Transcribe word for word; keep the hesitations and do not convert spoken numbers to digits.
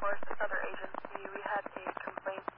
Force, this other agency. We had a complaint